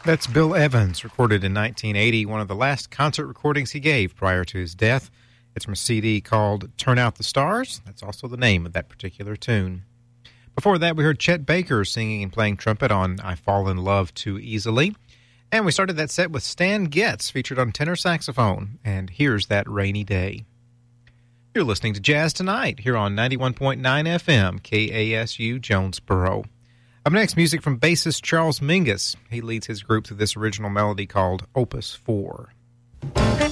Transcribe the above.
That's Bill Evans, recorded in 1980, one of the last concert recordings he gave prior to his death. It's from a CD called Turn Out the Stars. That's also the name of that particular tune. Before that, we heard Chet Baker singing and playing trumpet on I Fall in Love Too Easily. And we started that set with Stan Getz, featured on tenor saxophone, and Here's That Rainy Day. You're listening to Jazz Tonight here on 91.9 FM, KASU, Jonesboro. Up next, music from bassist Charles Mingus. He leads his group through this original melody called Opus 4.